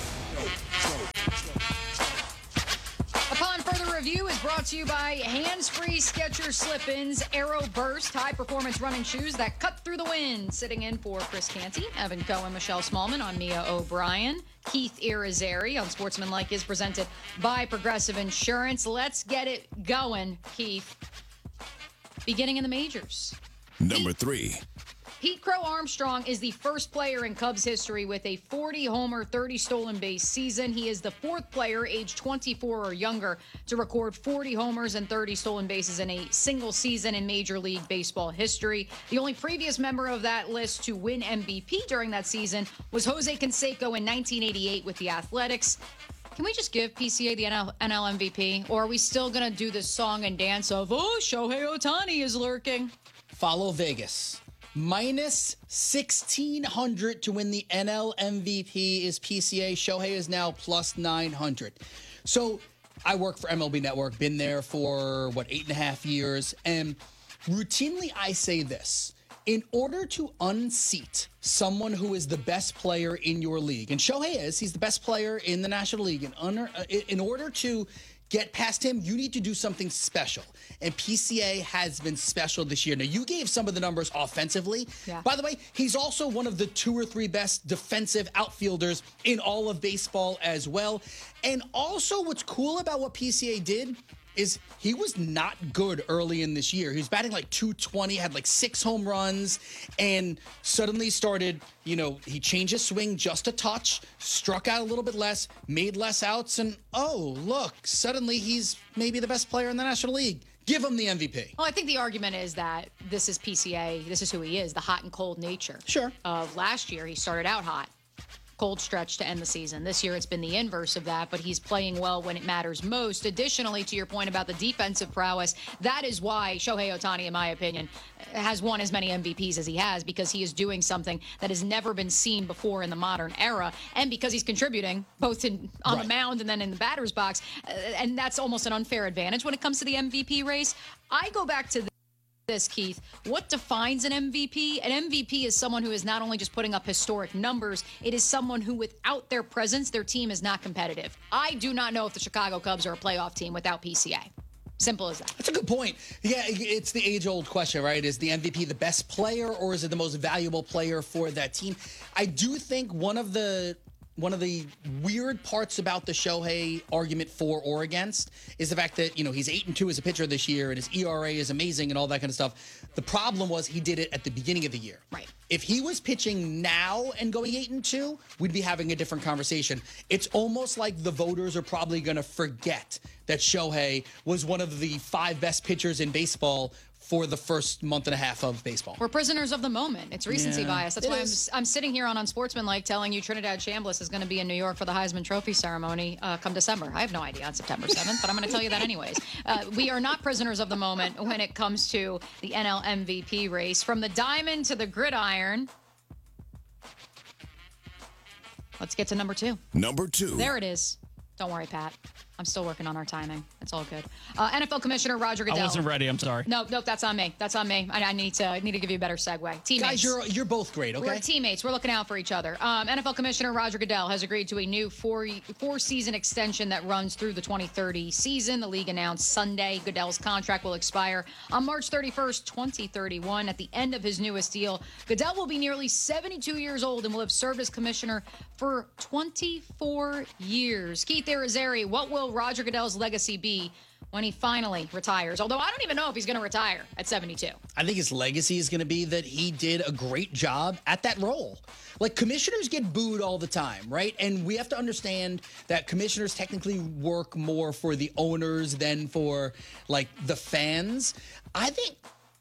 Upon Further Review is brought to you by Hands-Free Skechers Slip-Ins Aero Burst high-performance running shoes that cut through the wind. Sitting in for Chris Canty, Evan Cohen, Michelle Smallman, I'm Mia O'Brien. Keith Irizarry on Sportsmanlike is presented by Progressive Insurance. Let's get it going, Keith. Beginning in the majors. Number 3. Pete Crow Armstrong is the first player in Cubs history with a 40-homer, 30 stolen base season. He is the fourth player aged 24 or younger to record 40 homers and 30 stolen bases in a single season in Major League Baseball history. The only previous member of that list to win MVP during that season was Jose Canseco in 1988 with the Athletics. Can we just give PCA the NL MVP? Or are we still going to do this song and dance of, oh, Shohei Ohtani is lurking? Follow Vegas. Minus 1,600 to win the NL MVP is PCA. Shohei is now plus 900. So I work for MLB Network, been there for, 8.5 years. And routinely I say this. In order to unseat someone who is the best player in your league, and Shohei he's the best player in the National League, and in order to get past him, you need to do something special. And PCA has been special this year. Now, you gave some of the numbers offensively. Yeah. By the way, he's also one of the 2 or 3 best defensive outfielders in all of baseball as well. And also, what's cool about what PCA did is he was not good early in this year. He was batting like .220, had like 6 home runs, and suddenly started, he changed his swing just a touch, struck out a little bit less, made less outs, and oh, look, suddenly he's maybe the best player in the National League. Give him the MVP. Well, I think the argument is that this is PCA, this is who he is, the hot and cold nature. Sure. Last year, he started out hot. Cold stretch to end the season. This year, it's been the inverse of that, but he's playing well when it matters most. Additionally, to your point about the defensive prowess, that is why Shohei Ohtani, in my opinion, has won as many MVPs as he has, because he is doing something that has never been seen before in the modern era, and because he's contributing both on the mound and then in the batter's box, and that's almost an unfair advantage when it comes to the MVP race. I go back to this, Keith. What defines an MVP? An MVP is someone who is not only just putting up historic numbers, it is someone who, without their presence, their team is not competitive. I do not know if the Chicago Cubs are a playoff team without PCA. Simple as that. That's a good point. Yeah, it's the age-old question, right? Is the MVP the best player, or is it the most valuable player for that team? I do think one of the weird parts about the Shohei argument for or against is the fact that, he's 8-2 as a pitcher this year, and his ERA is amazing and all that kind of stuff. The problem was he did it at the beginning of the year. Right. If he was pitching now and going 8-2, we'd be having a different conversation. It's almost like the voters are probably going to forget that Shohei was one of the 5 best pitchers in baseball for the first month and a half of baseball. We're prisoners of the moment. It's recency bias. That's why I'm sitting here on Unsportsmanlike telling you Trinidad Chambliss is going to be in New York for the Heisman Trophy ceremony come December. I have no idea on September 7th, but I'm going to tell you that anyways. We are not prisoners of the moment when it comes to the NL MVP race. From the diamond to the gridiron. Let's get to number 2. Number 2. There it is. Don't worry, Pat. I'm still working on our timing. It's all good. NFL Commissioner Roger Goodell. I wasn't ready. I'm sorry. Nope, that's on me. That's on me. I need to give you a better segue. Teammates. Guys, you're both great, okay? We're teammates. We're looking out for each other. NFL Commissioner Roger Goodell has agreed to a new four-season extension that runs through the 2030 season. The league announced Sunday Goodell's contract will expire on March 31st, 2031. At the end of his newest deal, Goodell will be nearly 72 years old and will have served as commissioner for 24 years. Keith Irizarry, what will Roger Goodell's legacy be when he finally retires. Although I don't even know if he's going to retire at 72. I think his legacy is going to be that he did a great job at that role. Like, commissioners get booed all the time, right? And we have to understand that commissioners technically work more for the owners than for, like, the fans. I think,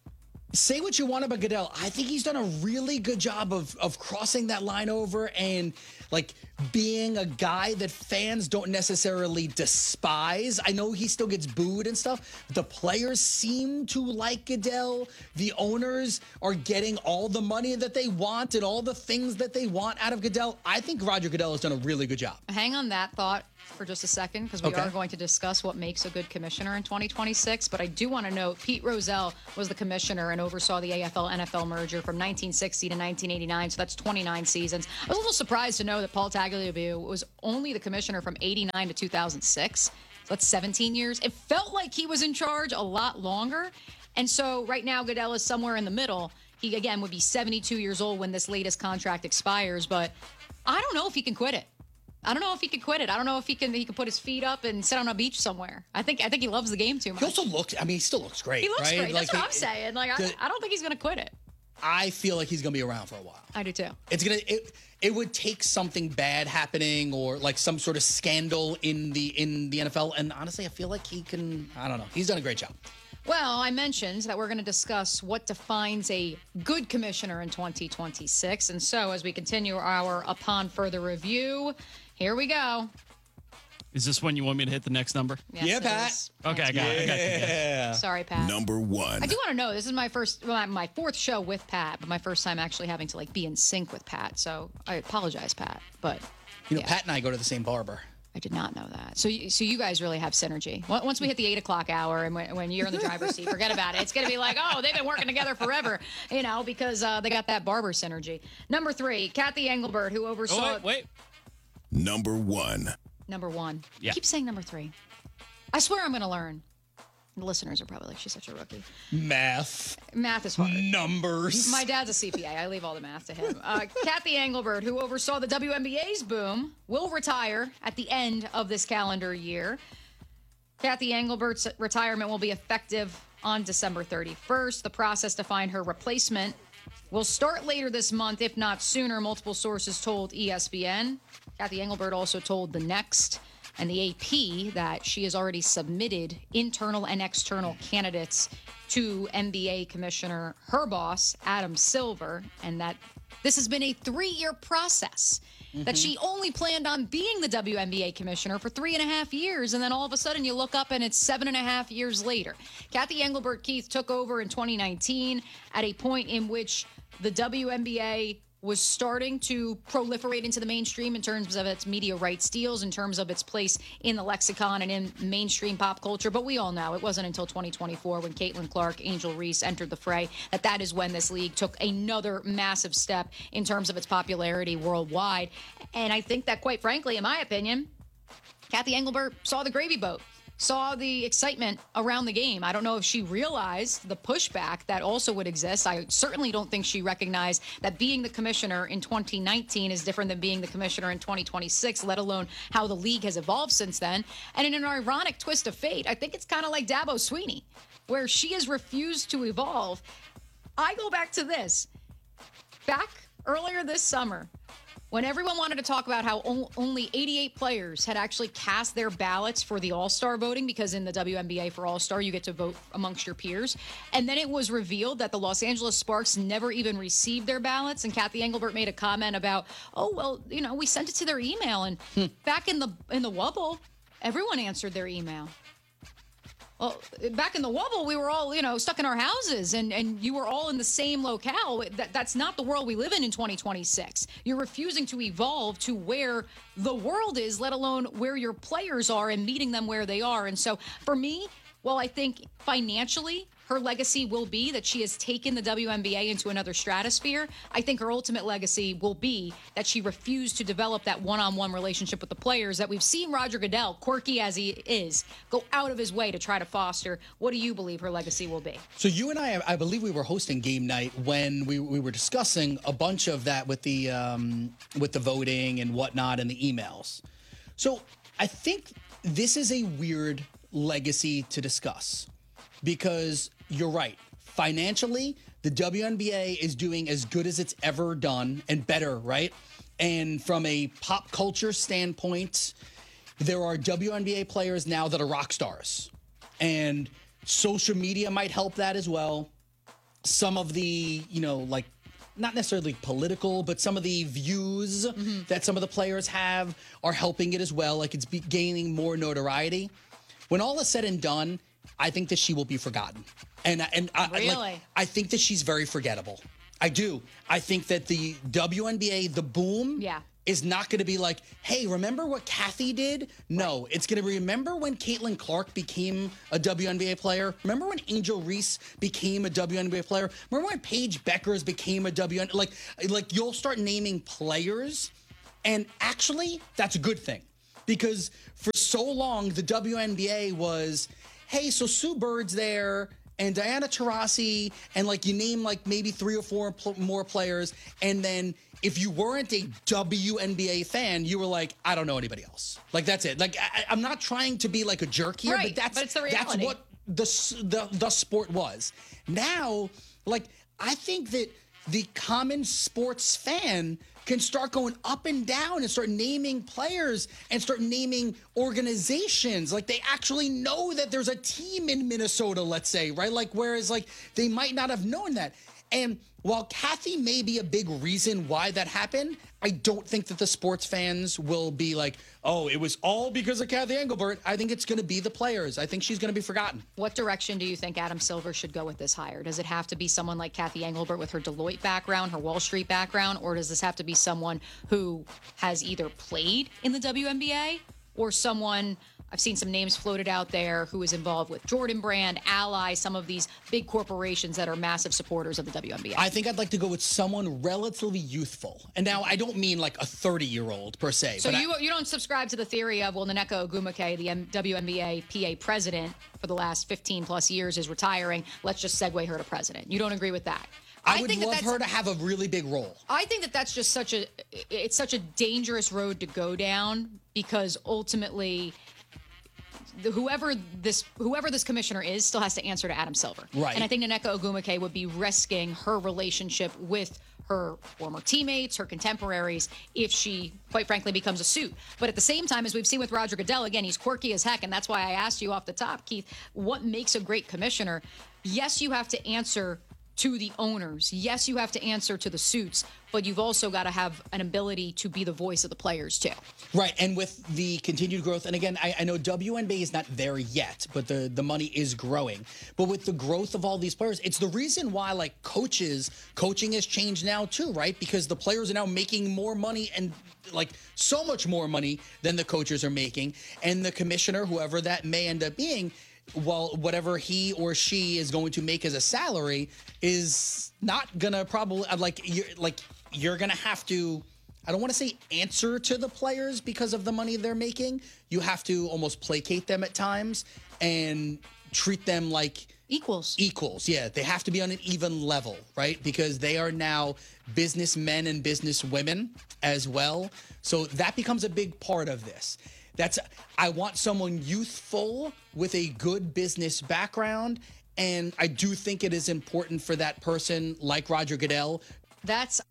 say what you want about Goodell, I think he's done a really good job of crossing that line over and, like, being a guy that fans don't necessarily despise. I know he still gets booed and stuff, but the players seem to like Goodell. The owners are getting all the money that they want and all the things that they want out of Goodell. I think Roger Goodell has done a really good job. Hang on that thought for just a second, because we are going to discuss what makes a good commissioner in 2026. But I do want to note Pete Rozelle was the commissioner and oversaw the AFL-NFL merger from 1960 to 1989. So that's 29 seasons. I was a little surprised to know that Paul Tagliabue was only the commissioner from 89 to 2006. So that's 17 years. It felt like he was in charge a lot longer. And so right now, Goodell is somewhere in the middle. He, again, would be 72 years old when this latest contract expires. But I don't know if he can quit it. I don't know if he could quit it. I don't know if he can put his feet up and sit on a beach somewhere. I think he loves the game too much. He also looks, I mean, he still looks great. He looks right? great. That's like, what I'm saying. Like, I don't think he's going to quit it. I feel like he's going to be around for a while. I do too. It would take something bad happening or like some sort of scandal in the NFL. And honestly, I feel like he can, I don't know. He's done a great job. Well, I mentioned that we're going to discuss what defines a good commissioner in 2026. And so as we continue our Upon Further Review, here we go. Is this when you want me to hit the next number? Yes, yeah, Pat. Okay, I got it. Yeah. Sorry, Pat. Number 1. I do want to know, this is my fourth show with Pat, but my first time actually having to be in sync with Pat. So I apologize, Pat. But Pat and I go to the same barber. I did not know that. So you guys really have synergy. Once we hit the 8 o'clock hour and when you're in the driver's seat, forget about it. It's going to be like, oh, they've been working together forever, because they got that barber synergy. Number 3, Kathy Engelbert, who oversaw... Oh, wait. Number 1. Number 1. Yeah. I keep saying number 3. I swear I'm going to learn. The listeners are probably like, she's such a rookie. Math is hard. Numbers. My dad's a CPA. I leave all the math to him. Kathy Engelbert, who oversaw the WNBA's boom, will retire at the end of this calendar year. Kathy Engelbert's retirement will be effective on December 31st. The process to find her replacement will start later this month, if not sooner, multiple sources told ESPN. Kathy Engelbert also told The Next and the AP that she has already submitted internal and external candidates to NBA Commissioner, her boss, Adam Silver, and that this has been a 3-year process. That she only planned on being the WNBA commissioner for 3.5 years, and then all of a sudden you look up and it's 7.5 years later. Kathy Engelbert Keith took over in 2019 at a point in which the WNBA was starting to proliferate into the mainstream in terms of its media rights deals, in terms of its place in the lexicon and in mainstream pop culture. But we all know it wasn't until 2024 when Caitlin Clark, Angel Reese entered the fray that is when this league took another massive step in terms of its popularity worldwide. And I think that, quite frankly, in my opinion, Kathy Engelbert saw the gravy boat, saw the excitement around the game. I don't know if she realized the pushback that also would exist. I certainly don't think she recognized that being the commissioner in 2019 is different than being the commissioner in 2026, let alone how the league has evolved since then. And in an ironic twist of fate, I think it's kind of like Dabo Swinney, where she has refused to evolve. I go back to this. Back earlier this summer, when everyone wanted to talk about how only 88 players had actually cast their ballots for the All-Star voting, because in the WNBA for All-Star, you get to vote amongst your peers. And then it was revealed that the Los Angeles Sparks never even received their ballots. And Kathy Engelbert made a comment about, oh, well, we sent it to their email. And back in the Wubble, everyone answered their email. Well, back in the Wubble, we were all, stuck in our houses, and you were all in the same locale. That's not the world we live in 2026. You're refusing to evolve to where the world is, let alone where your players are, and meeting them where they are. And so for me, while I think financially her legacy will be that she has taken the WNBA into another stratosphere, I think her ultimate legacy will be that she refused to develop that one-on-one relationship with the players that we've seen Roger Goodell, quirky as he is, go out of his way to try to foster. What do you believe her legacy will be? So you and I believe we were hosting game night when we were discussing a bunch of that with the voting and whatnot and the emails. So I think this is a weird legacy to discuss because you're right. Financially, the WNBA is doing as good as it's ever done and better, right? And from a pop culture standpoint, there are WNBA players now that are rock stars. And social media might help that as well. Some of the, like, not necessarily political, but some of the views that some of the players have are helping it as well. Like, it's gaining more notoriety. When all is said and done, I think that she will be forgotten. And I think that she's very forgettable. I do. I think that the WNBA, the boom, is not going to be like, hey, remember what Kathy did? No, it's going to be, remember when Caitlin Clark became a WNBA player? Remember when Angel Reese became a WNBA player? Remember when Paige Beckers became a WNBA? Like you'll start naming players, and actually, that's a good thing. Because for so long, the WNBA was, hey, so Sue Bird's there, and Diana Taurasi, and like you name like maybe 3 or 4 more players, and then if you weren't a WNBA fan, you were like, I don't know anybody else. Like that's it. Like I'm not trying to be like a jerk here, right, but it's the reality. That's what the sport was. Now, like I think that the common sports fan can start going up and down and start naming players and start naming organizations. Like they actually know that there's a team in Minnesota, let's say, right? Like, whereas like they might not have known that. And while Kathy may be a big reason why that happened, I don't think that the sports fans will be like, oh, it was all because of Kathy Engelbert. I think it's going to be the players. I think she's going to be forgotten. What direction do you think Adam Silver should go with this hire? Does it have to be someone like Kathy Engelbert with her Deloitte background, her Wall Street background, or does this have to be someone who has either played in the WNBA or someone, I've seen some names floated out there, who is involved with Jordan Brand, Ally, some of these big corporations that are massive supporters of the WNBA? I think I'd like to go with someone relatively youthful. And now I don't mean like a 30-year-old per se. So you don't subscribe to the theory of, well, Nneka Ogwumike, the WNBA PA president for the last 15 plus years, is retiring. Let's just segue her to president. You don't agree with that? I would love her to have a really big role. I think that that's just such a dangerous road to go down, because ultimately whoever this commissioner is still has to answer to Adam Silver. Right. And I think Nneka Ogwumike would be risking her relationship with her former teammates, her contemporaries, if she, quite frankly, becomes a suit. But at the same time, as we've seen with Roger Goodell, again, he's quirky as heck, and that's why I asked you off the top, Keith, what makes a great commissioner? Yes, you have to answer to the owners. Yes, you have to answer to the suits, but you've also got to have an ability to be the voice of the players too. Right, and with the continued growth, and again, I know WNBA is not there yet, but the money is growing. But with the growth of all these players, it's the reason why like coaching has changed now too, right? Because the players are now making more money, and like so much more money than the coaches are making. And the commissioner, whoever that may end up being, well, whatever he or she is going to make as a salary is not gonna probably you're gonna have to, I don't want to say answer to the players because of the money they're making. You have to almost placate them at times and treat them like equals. Yeah, they have to be on an even level, right? Because they are now businessmen and businesswomen as well. So that becomes a big part of this. I want someone youthful with a good business background, and I do think it is important for that person, like Roger Goodell. That's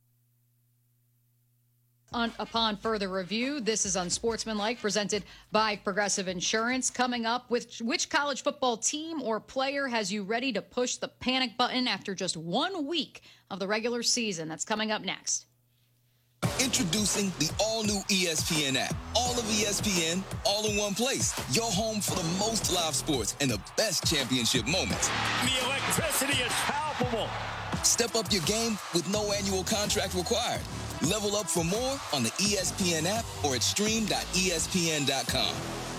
upon further review. This is Unsportsmanlike, presented by Progressive Insurance. Coming up, with which college football team or player has you ready to push the panic button after just 1 week of the regular season? That's coming up next. Introducing the all-new ESPN app. All of ESPN, all in one place. Your home for the most live sports and the best championship moments. The electricity is palpable. Step up your game with no annual contract required. Level up for more on the ESPN app or at stream.espn.com.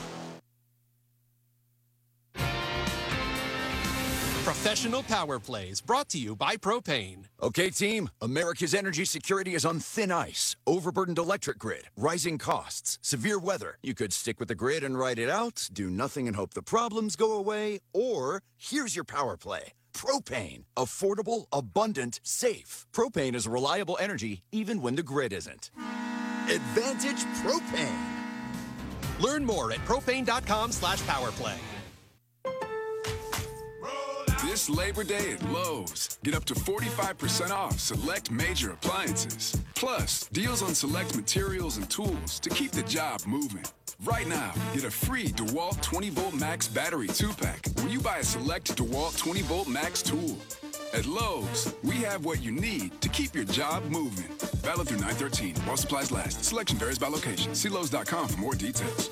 Professional Power Plays, brought to you by Propane. Okay, team, America's energy security is on thin ice. Overburdened electric grid, rising costs, severe weather. You could stick with the grid and ride it out, do nothing and hope the problems go away, or here's your power play. Propane. Affordable, abundant, safe. Propane is reliable energy even when the grid isn't. Advantage Propane. Learn more at propane.com/powerplay. This Labor Day at Lowe's, get up to 45% off select major appliances. Plus, deals on select materials and tools to keep the job moving. Right now, get a free DeWalt 20-volt Max battery 2-pack when you buy a select DeWalt 20-volt Max tool. At Lowe's, we have what you need to keep your job moving. Valid through 9/13 while supplies last. Selection varies by location. See Lowe's.com for more details.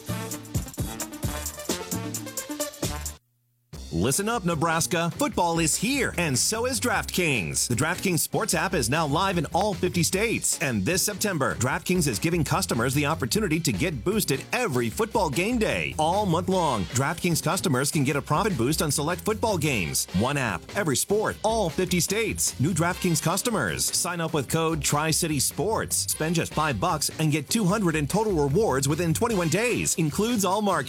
Listen up, Nebraska. Football is here, and so is DraftKings. The DraftKings Sports app is now live in all 50 states. And this September, DraftKings is giving customers the opportunity to get boosted every football game day. All month long, DraftKings customers can get a profit boost on select football games. One app, every sport, all 50 states. New DraftKings customers. Sign up with code Tri-City Sports. Spend just $5 and get $200 in total rewards within 21 days. Includes all markets.